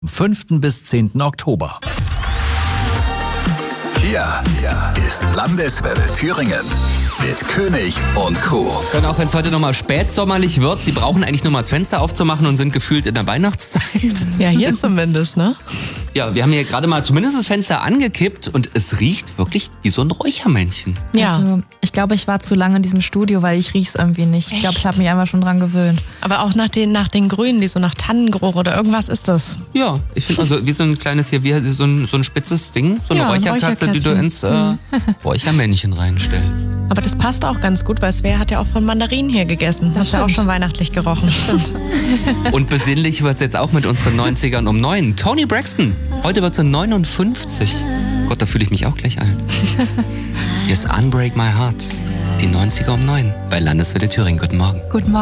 5. bis 10. Oktober. Hier ist Landeswelle Thüringen mit König und Crew. Und auch wenn es heute nochmal spätsommerlich wird, Sie brauchen eigentlich nur mal das Fenster aufzumachen und sind gefühlt in der Weihnachtszeit. Ja, hier zumindest, ne? Ja, wir haben hier gerade mal zumindest das Fenster angekippt und es riecht wirklich wie so ein Räuchermännchen. Ja. Also, ich glaube, ich war zu lange in diesem Studio, weil ich riech's irgendwie nicht. Ich glaube, ich habe mich einfach schon dran gewöhnt. Aber auch nach den Grünen, die so nach Tannengeruch oder irgendwas ist das. Ja, ich finde also wie so ein kleines hier, wie so ein spitzes Ding, so eine Ja, ein Räucherkatze, die du ins Räuchermännchen reinstellst. Aber das passt auch ganz gut, weil Svea hat ja auch von Mandarinen hier gegessen. Das hat ja auch schon weihnachtlich gerochen. Stimmt. Und besinnlich wird es jetzt auch mit unseren 90ern um 9. Toni Braxton, heute wird sie 59. Gott, da fühle ich mich auch gleich alt. Hier ist Unbreak My Heart, die 90er um 9 bei Landeswelle Thüringen. Guten Morgen. Guten Morgen.